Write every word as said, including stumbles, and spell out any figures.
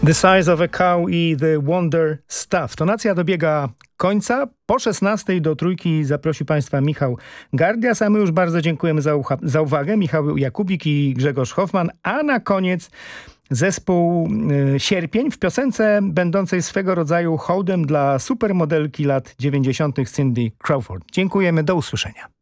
The Size of a Cow i The Wonder Stuff. Tonacja dobiega końca. Po szesnastej do trójki zaprosił Państwa Michał Gardias, a my już bardzo dziękujemy za, ucha- za uwagę. Michał Jakubik i Grzegorz Hoffman. A na koniec zespół y, Sierpień w piosence będącej swego rodzaju hołdem dla supermodelki lat dziewięćdziesiątych Cindy Crawford. Dziękujemy, do usłyszenia.